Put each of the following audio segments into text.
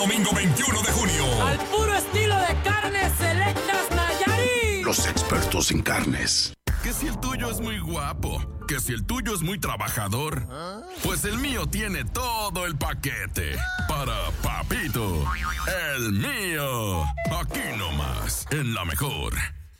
Domingo 21 de junio. Al puro estilo de Carnes Selectas Nayarit. Los expertos en carnes. Que si el tuyo es muy guapo, que si el tuyo es muy trabajador, pues el mío tiene todo el paquete. Para Papito, el mío. Aquí nomás, en La Mejor.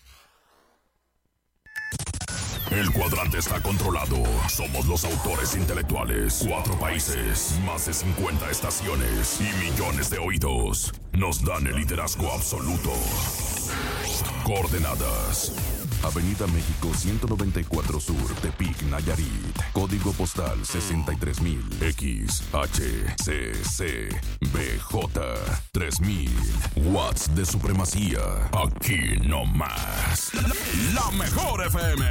El cuadrante está controlado. Somos los autores intelectuales. 4 países, más de 50 estaciones y millones de oídos nos dan el liderazgo absoluto. Coordenadas: Avenida México 194 Sur, Tepic, Nayarit. Código postal 63000. XHCC BJ 3000. Watts de supremacía. Aquí nomás. La Mejor FM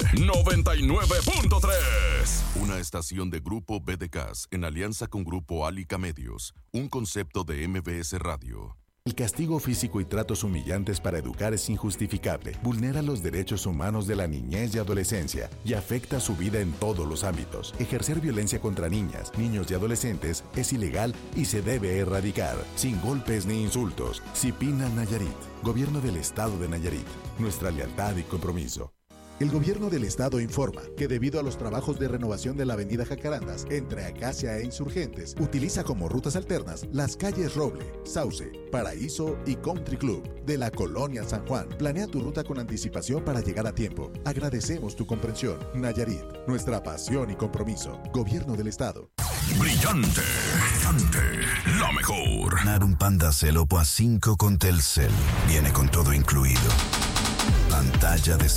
99.3. Una estación de Grupo BDCAS en alianza con Grupo Álica Medios. Un concepto de MBS Radio. El castigo físico y tratos humillantes para educar es injustificable, vulnera los derechos humanos de la niñez y adolescencia y afecta su vida en todos los ámbitos. Ejercer violencia contra niñas, niños y adolescentes es ilegal y se debe erradicar, sin golpes ni insultos. CIPINA Nayarit, Gobierno del Estado de Nayarit, nuestra lealtad y compromiso. El gobierno del estado informa que debido a los trabajos de renovación de la avenida Jacarandas entre Acacia e Insurgentes, utiliza como rutas alternas las calles Roble, Sauce, Paraíso y Country Club de la Colonia San Juan. Planea tu ruta con anticipación para llegar a tiempo. Agradecemos tu comprensión. Nayarit, nuestra pasión y compromiso. Gobierno del estado. Brillante, brillante, la mejor. Ganar un Panda Cell Oppo A5 con Telcel. Viene con todo incluido. Pantalla de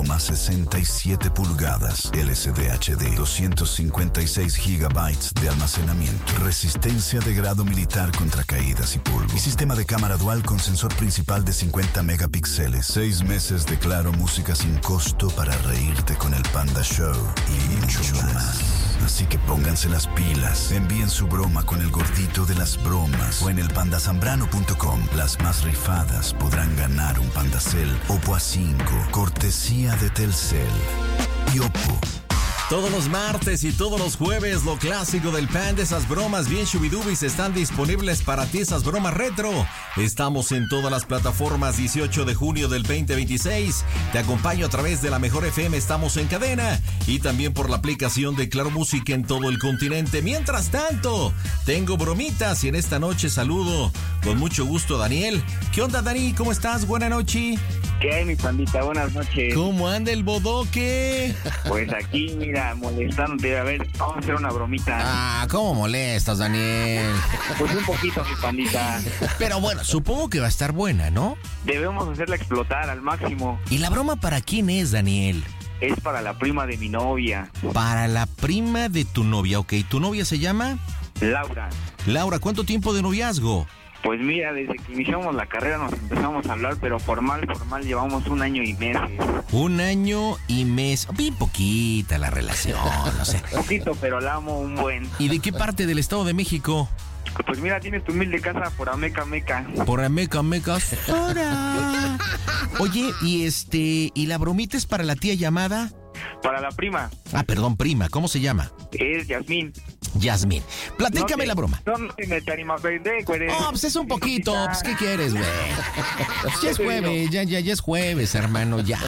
6,67 pulgadas, LCD HD, 256 GB de almacenamiento, resistencia de grado militar contra caídas y polvo, y sistema de cámara dual con sensor principal de 50 megapíxeles. 6 meses de Claro Música sin costo para reírte con el Panda Show y mucho más. Así que pónganse las pilas, envíen su broma con el gordito de las bromas o en elpandasambrano.com. Las más rifadas podrán ganar un Pandacell Oppo A5, cortesía de Telcel y Oppo. Todos los martes y todos los jueves, lo clásico del Panda, esas bromas bien shubidubis están disponibles para ti, esas bromas retro. Estamos en todas las plataformas. 18 de junio del 2026. Te acompaño a través de La Mejor FM, estamos en cadena. Y también por la aplicación de Claro Música en todo el continente. Mientras tanto, tengo bromitas y en esta noche saludo con mucho gusto a Daniel. ¿Qué onda, Dani? ¿Cómo estás? Buenas noches. ¿Qué hay, mi pandita? Buenas noches. ¿Cómo anda el bodoque? Pues aquí, mira, molestándote. A ver, vamos a hacer una bromita. Ah, ¿cómo molestas, Daniel? Pues un poquito, mi pandita. Pero bueno, supongo que va a estar buena, ¿no? Debemos hacerla explotar al máximo. ¿Y la broma para quién es, Daniel? Es para la prima de mi novia. Para la prima de tu novia, ok. ¿Tu novia se llama? Laura. Laura, ¿cuánto tiempo de noviazgo? Pues mira, desde que iniciamos la carrera nos empezamos a hablar, pero formal, llevamos 1 año y meses. 1 año y mes. Bien poquita la relación, no sé. Poquito, pero la amo un buen. ¿Y de qué parte del Estado de México? Pues mira, tienes tu humilde casa por Ameca. Por Ameca. ¡Hora! Oye, ¿y la bromita es para la tía llamada? Para la prima. Ah, perdón, prima. ¿Cómo se llama? Es Yasmín. Yasmín. Platícame la broma. No te te animas, pendejo, eres. Oh, pues es un poquito. Pues, ¿qué quieres, güey? Ya es jueves, ya es jueves, hermano. Ya.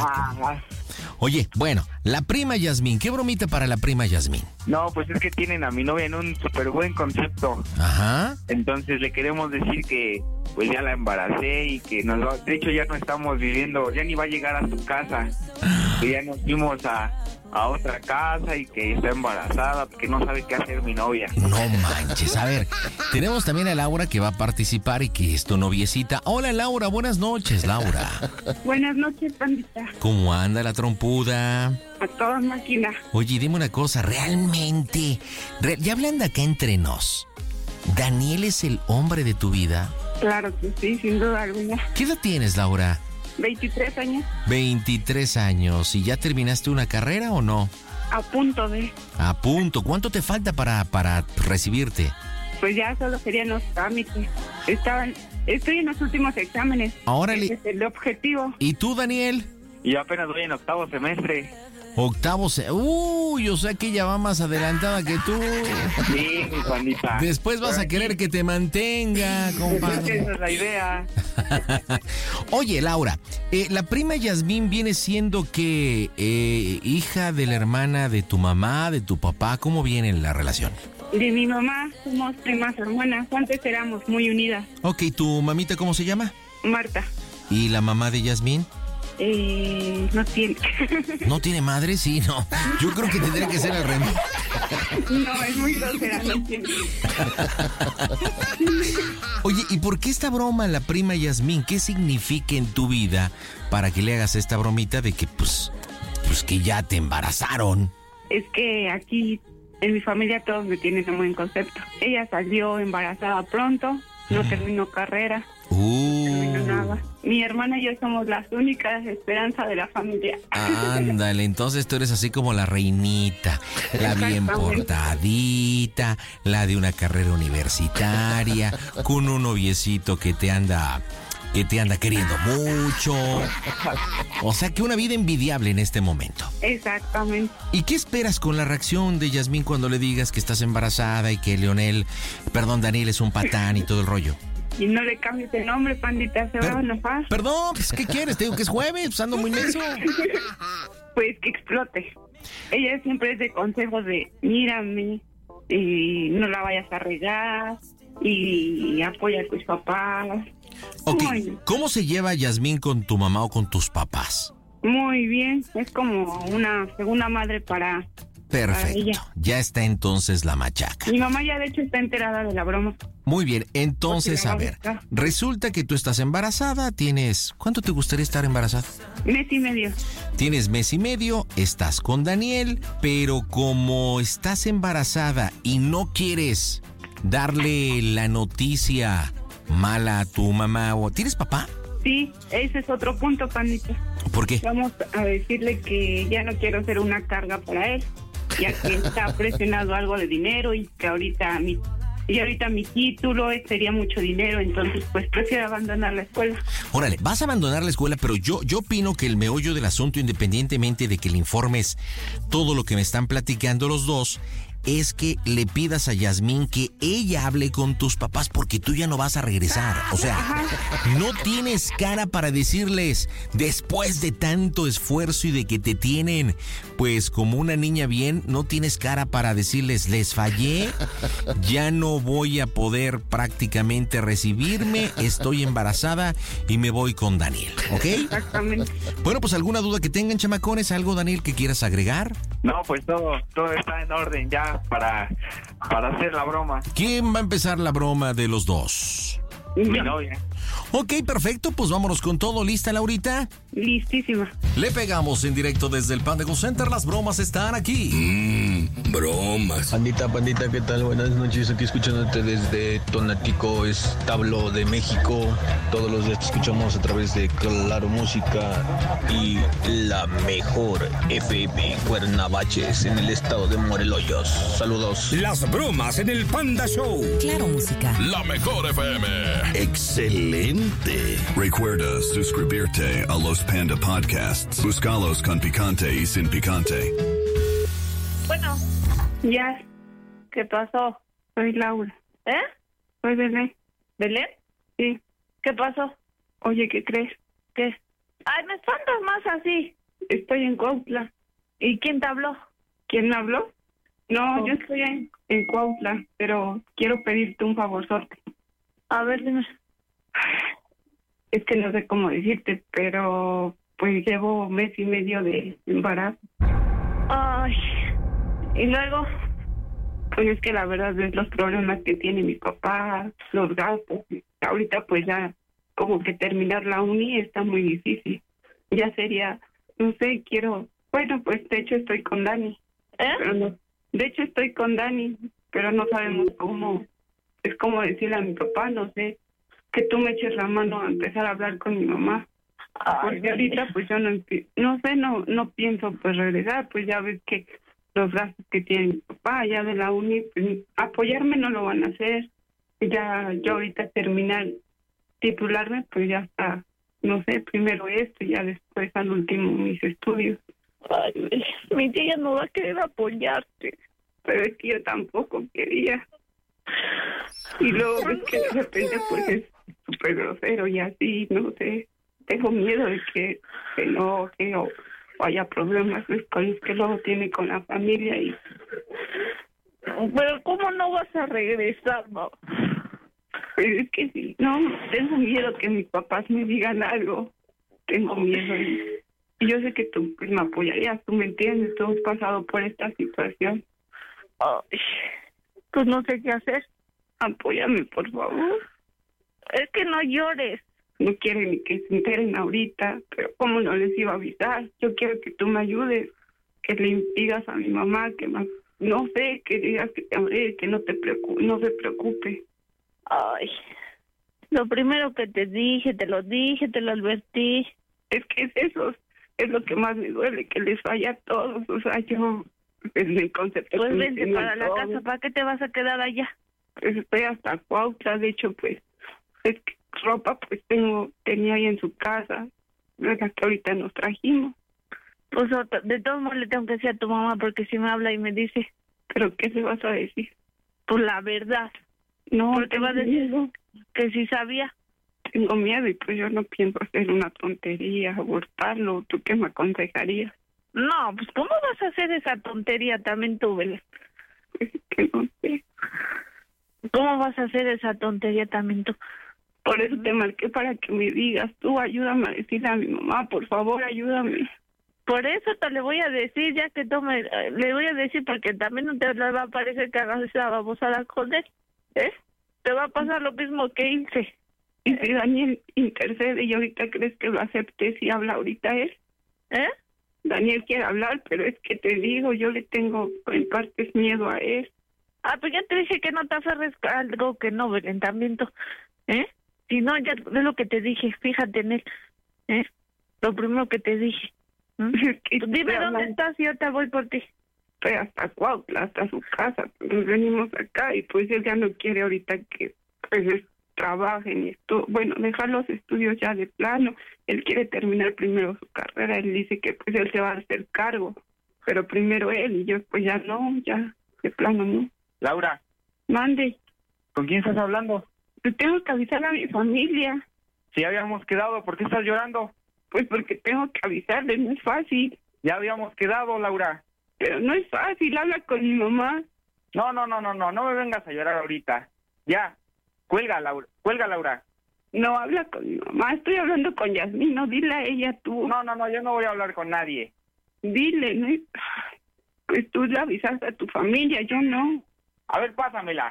Oye, bueno, la prima Yasmín. ¿Qué bromita para la prima Yasmín? No, pues es que tienen a mi novia en un súper buen concepto. Ajá. Entonces le queremos decir que pues ya la embaracé y que de hecho ya no estamos viviendo, ya ni va a llegar a su casa. Que ya nos fuimos a otra casa y que está embarazada, que no sabe qué hacer mi novia. No manches, a ver, tenemos también a Laura que va a participar y que es tu noviecita. Hola, Laura, buenas noches, Laura. Buenas noches, pandita. ¿Cómo anda la trompuda? A toda máquina. Oye, dime una cosa, realmente, ya hablando acá entre nos, ¿Daniel es el hombre de tu vida? Claro que sí, sin duda alguna. ¿Qué edad tienes, Laura? 23 años. 23 años. ¿Y ya terminaste una carrera o no? A punto de. A punto. ¿Cuánto te falta para recibirte? Pues ya solo serían los trámites. Estoy en los últimos exámenes. Órale. Ese es el objetivo. ¿Y tú, Daniel? Y yo apenas voy en 8º semestre. O sea que ella va más adelantada que tú. Sí, mi pandita. Después vas a querer que te mantenga, compadre. Esa es la idea. Oye, Laura, la prima Yasmín viene siendo que hija de la hermana de tu mamá, de tu papá. ¿Cómo viene la relación? De mi mamá, somos primas hermanas. Antes éramos muy unidas. Ok, ¿tu mamita cómo se llama? Marta. ¿Y la mamá de Yasmín? No tiene. ¿No tiene madre? Sí, no. Yo creo que tendría que ser al revés. No, es muy grosera, no tiene. Oye, ¿y por qué esta broma, la prima Yasmín? ¿Qué significa en tu vida para que le hagas esta bromita de que, pues que ya te embarazaron? Es que aquí, en mi familia, todos me tienen un buen concepto. Ella salió embarazada pronto, no terminó carrera. No nada. Mi hermana y yo somos las únicas esperanzas de la familia. Ándale, entonces tú eres así como la reinita, la bien portadita, la de una carrera universitaria, con un noviecito que te anda queriendo mucho. O sea que una vida envidiable en este momento. Exactamente. ¿Y qué esperas con la reacción de Yasmín cuando le digas que estás embarazada y que Daniel es un patán y todo el rollo? Y no le cambies el nombre, pandita, se va a enojar. Perdón, pues ¿qué quieres? Te digo que es jueves, pues ando muy menso. Pues que explote. Ella siempre es de consejos de mírame, y no la vayas a regar, y apoya a tus papás. Ok, ¿cómo se lleva Yasmín con tu mamá o con tus papás? Muy bien, es como una segunda madre para Perfecto, ella. Ya está entonces la machaca. Mi mamá ya de hecho está enterada de la broma. Muy bien, entonces a ver, resulta que tú estás embarazada, ¿cuánto te gustaría estar embarazada? Mes y medio. Tienes mes y medio, estás con Daniel, pero como estás embarazada y no quieres darle la noticia mala a tu mamá, ¿tienes papá? Sí, ese es otro punto, pandita. ¿Por qué? Vamos a decirle que ya no quiero ser una carga para él, ya que está presionado algo de dinero y que ahorita mi título sería mucho dinero, entonces pues prefiero abandonar la escuela. Órale, vas a abandonar la escuela, pero yo opino que el meollo del asunto, independientemente de que le informes todo lo que me están platicando los dos, es que le pidas a Yasmín que ella hable con tus papás porque tú ya no vas a regresar. O sea, no tienes cara para decirles, después de tanto esfuerzo y de que te tienen, pues como una niña bien, no tienes cara para decirles, les fallé, ya no voy a poder prácticamente recibirme, estoy embarazada y me voy con Daniel, ¿ok? Exactamente. Bueno, pues alguna duda que tengan, chamacones, algo, Daniel, que quieras agregar. No, pues todo está en orden ya para hacer la broma. ¿Quién va a empezar la broma de los dos? Mi novia. Ok, perfecto, pues vámonos con todo. ¿Lista, Laurita? Listísima. Le pegamos en directo desde el Panda Go Center. Las bromas están aquí. Bromas. Pandita, ¿qué tal? Buenas noches. Aquí escuchándote desde Tonatico, Establo de México. Todos los días te escuchamos a través de Claro Música y la mejor FM Cuernavaches en el estado de Morelos. Saludos. Las bromas en el Panda Show. Claro Música. La mejor FM. Excelente. Recuerda suscribirte a los Panda Podcasts. Búscalos con picante y sin picante. Bueno. Ya. ¿Qué pasó? Soy Laura. Soy Belén. ¿Belén? Sí. ¿Qué pasó? Oye, ¿qué crees? ¿Qué? Ay, me espantas más así. Estoy en Cuautla. ¿Y quién te habló? ¿Quién me habló? No, yo estoy en Cuautla, pero quiero pedirte un favorzote. A ver, dime. Es que no sé cómo decirte, pero pues llevo mes y medio de embarazo. Ay, y luego, pues es que la verdad es los problemas que tiene mi papá, los gastos. Ahorita pues ya como que terminar la uni está muy difícil. Ya sería, no sé, bueno, pues de hecho estoy con Dani. Pero no, de hecho estoy con Dani, pero no sabemos cómo, es como decirle a mi papá, no sé, que tú me eches la mano a empezar a hablar con mi mamá. Porque ahorita pues yo no pienso pues regresar, pues ya ves que los gastos que tiene mi papá ya de la uni, pues apoyarme no lo van a hacer. Ya yo ahorita terminar, titularme, pues ya está, no sé, primero esto y ya después al último mis estudios. Ay, mi tía no va a querer apoyarte. Pero es que yo tampoco quería. Y luego ves que de repente pues es súper grosero y así, no sé. Tengo miedo de que se enoje o haya problemas con los que luego tiene con la familia. Pero ¿cómo no vas a regresar, mamá? Pero es que sí, no, tengo miedo que mis papás me digan algo. Tengo miedo y yo sé que tú pues, me apoyarías, tú me entiendes, tú has pasado por esta situación. Ay, pues no sé qué hacer. Apóyame, por favor. Es que no llores. No quieren ni que se enteren ahorita, pero ¿cómo no les iba a avisar? Yo quiero que tú me ayudes, que le digas a mi mamá que más, no sé, que digas que te amaré, que no se preocupe. Ay, lo primero que te dije, te lo advertí. Es que es eso, es lo que más me duele, que les falla a todos. O sea, yo, en el concepto... Pues vente para la casa, ¿para qué te vas a quedar allá? Pues estoy hasta Cuautla, de hecho, pues, es que ropa pues tenía ahí en su casa, hasta que ahorita nos trajimos. Pues de todos modos le tengo que decir a tu mamá, porque si me habla y me dice, ¿pero qué se vas a decir? Pues la verdad. No, porque va a decir que sí sabía. Tengo miedo y pues yo no pienso hacer una tontería, abortarlo. ¿Tú qué me aconsejarías? No, pues ¿cómo vas a hacer esa tontería también tú, Belén? Pues que no sé. ¿Cómo vas a hacer esa tontería también tú? Por eso te marqué para que me digas, tú ayúdame a decirle a mi mamá, por favor, ayúdame. Por eso te le voy a decir, ya que le voy a decir, porque también no te le va a parecer que hagas esa babosada con él, ¿eh? Te va a pasar lo mismo que hice. Y si Daniel intercede y ahorita crees que lo acepte si habla ahorita él, ¿eh? Daniel quiere hablar, pero es que te digo, yo le tengo en partes miedo a él. Ah, pues ya te dije que no te aferres a algo que no, Belén, también tú, ¿eh? Si no, ya es lo que te dije, fíjate en él, ¿eh? Lo primero que te dije. Dime dónde estás y yo te voy por ti. Estoy hasta Cuautla, hasta su casa. Nos venimos acá y pues él ya no quiere ahorita que pues trabajen y esto. Bueno, dejar los estudios ya de plano. Él quiere terminar primero su carrera. Él dice que pues él se va a hacer cargo. Pero primero él y yo pues ya no, ya de plano no. Laura. Mande. ¿Con quién estás hablando? Tengo que avisar a mi familia. Si ya habíamos quedado, ¿por qué estás llorando? Pues porque tengo que avisarles, no es fácil. Ya habíamos quedado, Laura. Pero no es fácil, habla con mi mamá. No me vengas a llorar ahorita. Ya, cuelga, Laura. No, habla con mi mamá, estoy hablando con Yasmín, no, dile a ella tú. No, yo no voy a hablar con nadie. Dile, ¿no? Pues tú le avisaste a tu familia, yo no. A ver, pásamela.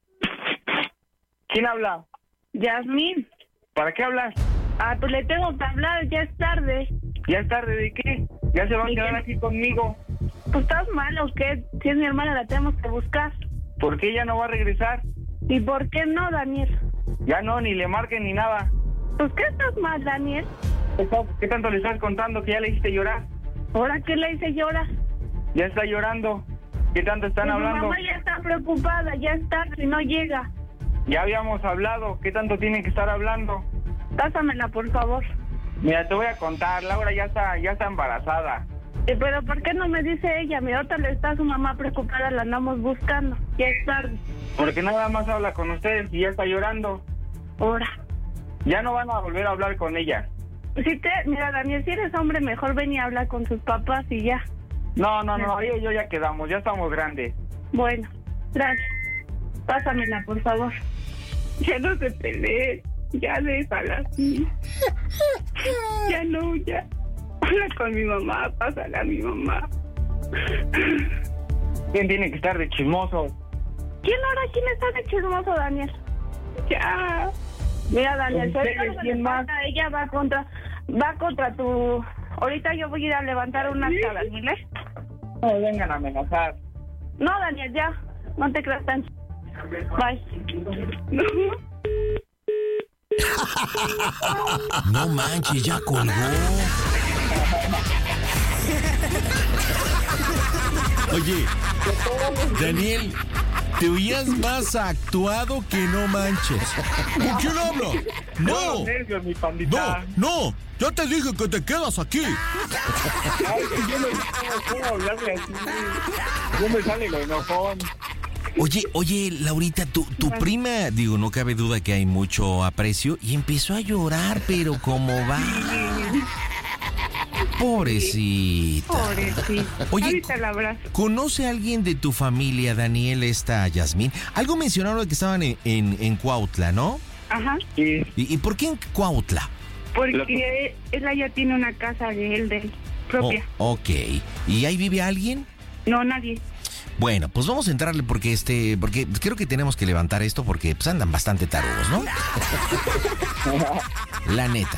¿Quién habla? Yasmín. ¿Para qué hablas? Ah, pues le tengo que hablar, ya es tarde. ¿Ya es tarde de qué? ¿Ya se van a quedar aquí conmigo? Pues estás mal, ¿o qué? Si es mi hermana, la tenemos que buscar. ¿Por qué ella no va a regresar? ¿Y por qué no, Daniel? Ya no, ni le marquen ni nada. Pues ¿qué estás mal, Daniel? ¿Qué tanto le estás contando que ya le hiciste llorar? ¿Ahora qué le hice llorar? Ya está llorando. ¿Qué tanto están hablando? Mi mamá ya está preocupada, ya es tarde, si no llega. Ya habíamos hablado. ¿Qué tanto tienen que estar hablando? Pásamela, por favor. Mira, te voy a contar. Laura ya está embarazada. Pero ¿por qué no me dice ella? Mi otra le está su mamá preocupada, la andamos buscando. Ya es tarde. Porque nada más habla con ustedes y ya está llorando. Ahora. Ya no van a volver a hablar con ella. Mira, Daniel, si eres hombre, mejor ven y habla con sus papás y ya. No, yo ya quedamos, ya estamos grandes. Bueno, gracias. Pásamela, por favor. Ya no se peleen, ya déjala así. Ya no, ya. Habla con mi mamá, pásala a mi mamá. ¿Quién tiene que estar de chismoso? ¿Quién está de chismoso, Daniel? Ya. Mira, Daniel, ¿quién más? Ella va contra tu... Ahorita yo voy a ir a levantar una acta, Daniel, ¿eh? No me vengan a amenazar. No, Daniel, ya. No te creas tan... Bye. No. No manches, ya colgó. Oye, Daniel, Te oías más actuado que no manches. ¿Con quién hablo? No. Nervios, mi pandita. No. Ya te dije que te quedas aquí. Ay, yo no sé cómo hablarle así. Yo me sale lo enojón. Oye, Laurita, tu prima, digo, no cabe duda que hay mucho aprecio, y empezó a llorar, pero ¿cómo va? Pobrecita. Oye, Ahorita la abrazo. ¿conoce a alguien de tu familia, Daniel, esta Yasmín? Algo mencionaron de que estaban en Cuautla, ¿no? Ajá. Sí. ¿Y por qué en Cuautla? Porque ella ya tiene una casa de él propia. Ok. ¿Y ahí vive alguien? No, nadie. Bueno, pues vamos a entrarle porque creo que tenemos que levantar esto porque pues andan bastante tarugos, ¿no? La neta.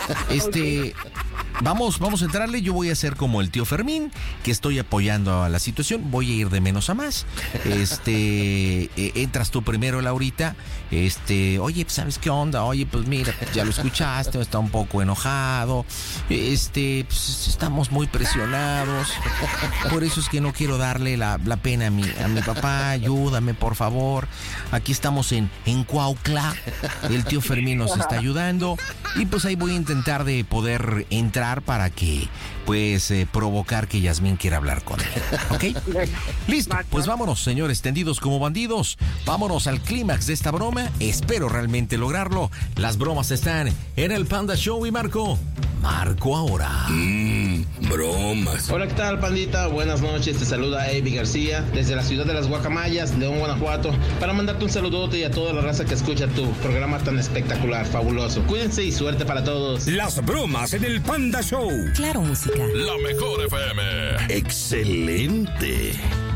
Vamos a entrarle. Yo voy a ser como el tío Fermín, que estoy apoyando a la situación. Voy a ir de menos a más. Entras tú primero, Laurita. Oye, pues, ¿sabes qué onda? Oye, pues mira, ya lo escuchaste, está un poco enojado. Pues, estamos muy presionados. Por eso es que no quiero darle la pena a mi papá. Ayúdame, por favor. Aquí estamos en Cuautla. El tío Fermín nos está ayudando. Y pues ahí voy a intentar de poder entrar para que, pues, provocar que Yasmín quiera hablar con él. ¿Ok? Listo, pues vámonos, señores, tendidos como bandidos. Vámonos al clímax de esta broma. Espero realmente lograrlo. Las bromas están en el Panda Show y Marco ahora. Bromas. Hola, ¿qué tal, pandita? Buenas noches, te saluda Avi García desde la ciudad de Las Guacamayas, León, Guanajuato, para mandarte un saludote y a toda la raza que escucha tu programa tan espectacular, fabuloso. Cuídense y suerte para todos. Las bromas en el Panda Show. Claro, música. La mejor FM. Excelente.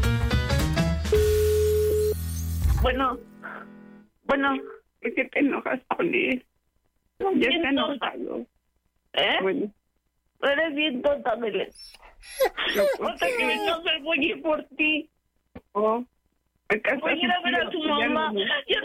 Bueno, es que te enojas con él. Ya está enojado. Bueno. Eres bien tonta, Belén. Hasta que me vas a ir por ti. Voy a ir a ver a tu mamá. Ya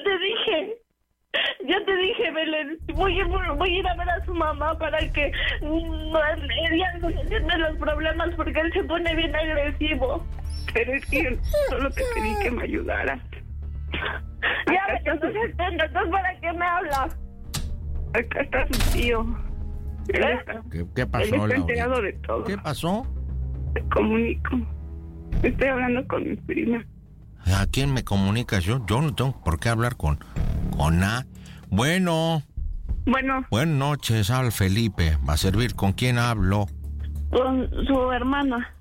te dije, Belén. Voy a ir a ver a su mamá para que ella no entienda los problemas porque él se pone bien agresivo. Pero es que yo solo te pedí que me ayudaras. Ya, entonces, ¿para qué me hablas? Acá está su tío. ¿Qué pasó, Él está Laura? enterado de todo. ¿Qué pasó? Te comunico. Estoy hablando con mi prima. ¿A quién me comunicas? Yo no tengo por qué hablar con A. Bueno. Buenas noches, habla Felipe. Va a servir. ¿Con quién hablo? Con su hermana.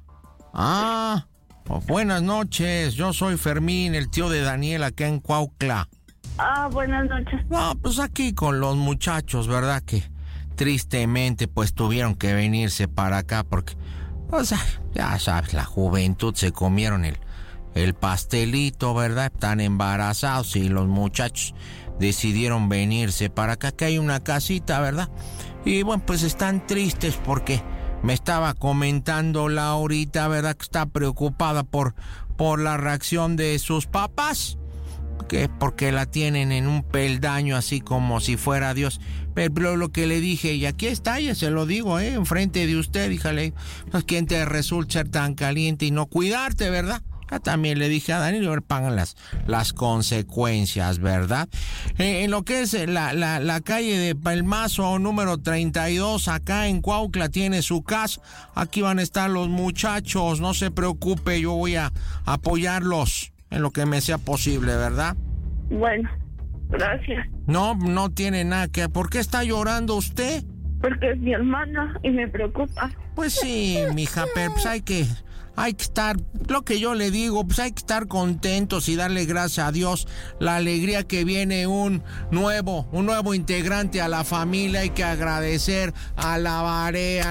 Buenas noches. Yo soy Fermín, el tío de Daniel, acá en Cuautla. Buenas noches. No, pues aquí con los muchachos, ¿verdad? Que tristemente pues tuvieron que venirse para acá porque, pues, ya sabes, la juventud se comieron el pastelito, ¿verdad? Están embarazados y los muchachos decidieron venirse para acá, que hay una casita, ¿verdad? Y bueno, pues están tristes porque me estaba comentando Laurita, ¿verdad? Que está preocupada por la reacción de sus papás. Que porque la tienen en un peldaño así como si fuera Dios. Pero lo que le dije, y aquí está, ya se lo digo, enfrente de usted, díjale, pues quién te resulta ser tan caliente y no cuidarte, ¿verdad? Ya también le dije a Daniel, a ver, pagan las consecuencias, ¿verdad? En lo que es la calle de Palmazo, número 32, acá en Cuautla, tiene su casa. Aquí van a estar los muchachos, no se preocupe, yo voy a apoyarlos en lo que me sea posible, ¿verdad? Bueno, gracias. No tiene nada que... ¿Por qué está llorando usted? Porque es mi hermana y me preocupa. Pues sí, mija, pero pues hay que estar... Lo que yo le digo, pues hay que estar contentos y darle gracias a Dios la alegría que viene un nuevo integrante a la familia. Hay que agradecer, alabaré.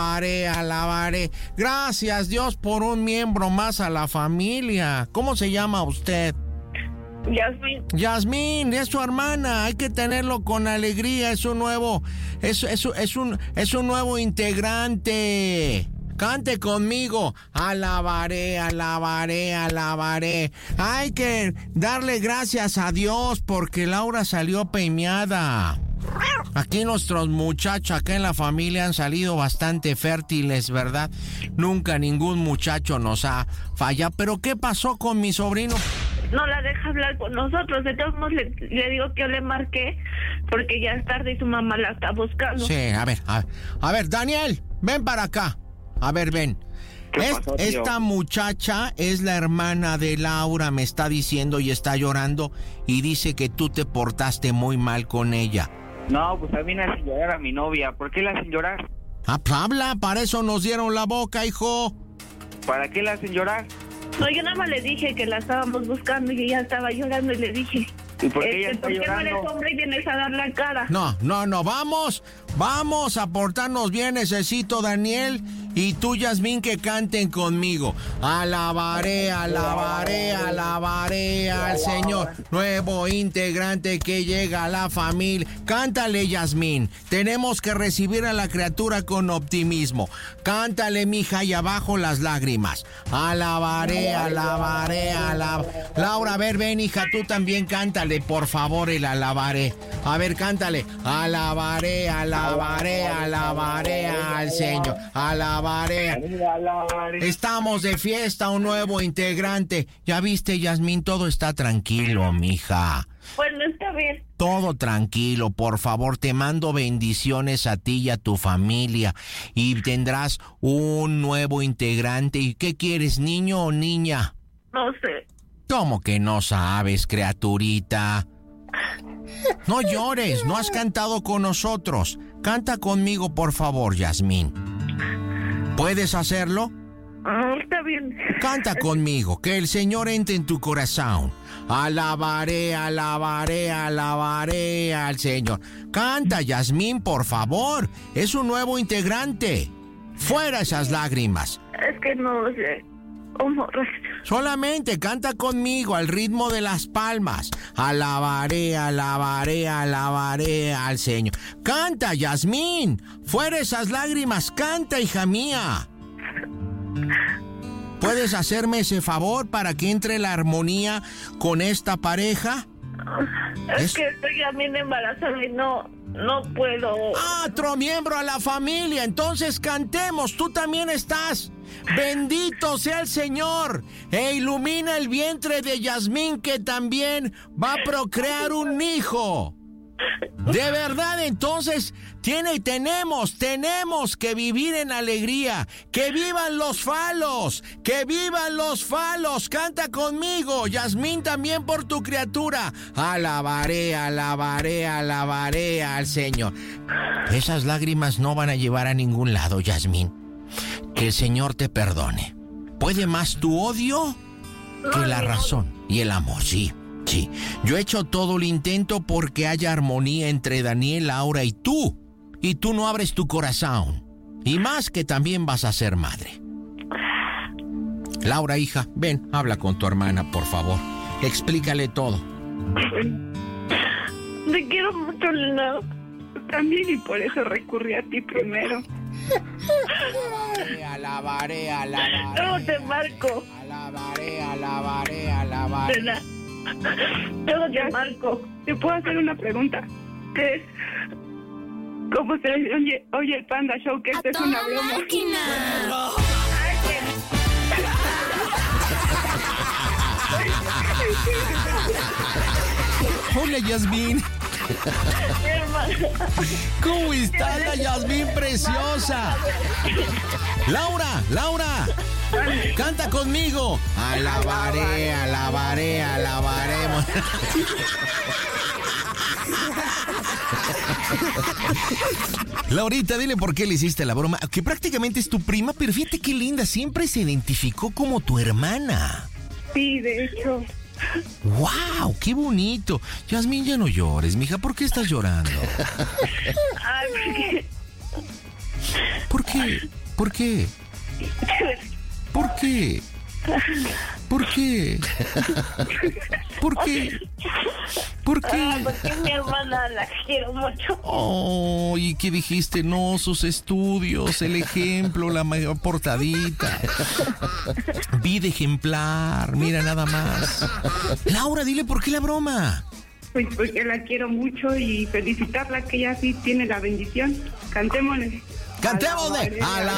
Gracias, Dios, por un miembro más a la familia. ¿Cómo se llama usted? Yasmín, es su hermana, hay que tenerlo con alegría, es un nuevo integrante. Cante conmigo, alabaré. Hay que darle gracias a Dios porque Laura salió premiada. Aquí nuestros muchachos acá en la familia han salido bastante fértiles, ¿verdad? Nunca ningún muchacho nos ha fallado. Pero ¿qué pasó con mi sobrino? no la deja hablar con nosotros. De todos modos le digo que yo le marqué porque ya es tarde y su mamá la está buscando. Sí, a ver, Daniel, ven para acá. A ver, ven. ¿Qué pasó, tío? Esta muchacha es la hermana de Laura, me está diciendo, y está llorando y dice que tú te portaste muy mal con ella. No, pues a mí me hacen llorar a mi novia. ¿Por qué la hacen llorar? Habla, para eso nos dieron la boca, hijo. ¿Para qué la hacen llorar? No, yo nada más le dije que la estábamos buscando y ella estaba llorando y le dije... ¿Y por qué ella está ¿por qué llorando? no eres hombre y vienes a dar la cara? No, vamos a portarnos bien, necesito, Daniel, y tú, Yasmín, que canten conmigo. Alabaré al Señor, nuevo integrante que llega a la familia. Cántale, Yasmín, tenemos que recibir a la criatura con optimismo. Cántale, mija, y abajo las lágrimas. Alabaré. Laura, a ver, ven, hija, tú también cántale, por favor, el alabaré. A ver, cántale. Alabaré al Señor. Alabaré. Estamos de fiesta, un nuevo integrante. Ya viste, Yasmín, todo está tranquilo, mija. Bueno, está bien. Todo tranquilo, por favor, te mando bendiciones a ti y a tu familia. Y tendrás un nuevo integrante. ¿Y qué quieres, niño o niña? No sé. ¿Cómo que no sabes, criaturita? No llores, no has cantado con nosotros. Canta conmigo, por favor, Yasmín. ¿Puedes hacerlo? Está bien. Canta conmigo, que el Señor entre en tu corazón. Alabaré al Señor. Canta, Yasmín, por favor. Es un nuevo integrante. Fuera esas lágrimas. Es que no sé cómo... Solamente canta conmigo al ritmo de las palmas. Alabaré al Señor. Canta, Yasmín. Fuera esas lágrimas. Canta, hija mía. ¿Puedes hacerme ese favor para que entre la armonía con esta pareja? Es que estoy también embarazada y no puedo. Otro miembro a la familia. Entonces cantemos. Tú también estás. Bendito sea el Señor, e ilumina el vientre de Yasmín, que también va a procrear un hijo. De verdad, entonces, tenemos que vivir en alegría. ¡Que vivan los falos! ¡Que vivan los falos! Canta conmigo, Yasmín, también por tu criatura. Alabaré al Señor. Esas lágrimas no van a llevar a ningún lado, Yasmín. Que el Señor te perdone. ¿Puede más tu odio que la razón y el amor? Sí. Yo he hecho todo el intento porque haya armonía entre Daniel, Laura y tú. Y tú no abres tu corazón. Y más que también vas a ser madre. Laura, hija, ven, habla con tu hermana, por favor. Explícale todo. Te quiero mucho, Lina. También, y por eso recurrí a ti primero. Alabaré. Luego te marco. Alabaré. Lina, luego te marco. ¿Te puedo hacer una pregunta? ¿Qué es? ¿Cómo se oye el Panda Show? Que esto es una broma. Hola, Yasmín. ¿Cómo está la Yasmín preciosa? Laura, canta conmigo. Alabaré. Laurita, dile por qué le hiciste la broma, que prácticamente es tu prima, pero fíjate qué linda, siempre se identificó como tu hermana. Sí, de hecho. ¡Wow! ¡Qué bonito! Yasmín, ya no llores, mija. ¿Por qué estás llorando? Ay, ¿por qué? ¿Por qué? ¿Por qué? ¿Por qué? ¿Por qué? ¿Por qué? Porque mi hermana la quiero mucho. Oh, ¿y qué dijiste? No, sus estudios, el ejemplo, la mayor portadita. Vida ejemplar, mira nada más. Laura, dile por qué la broma. Pues porque la quiero mucho y felicitarla, que ella sí tiene la bendición. Cantémosle. ¡Cantémosle!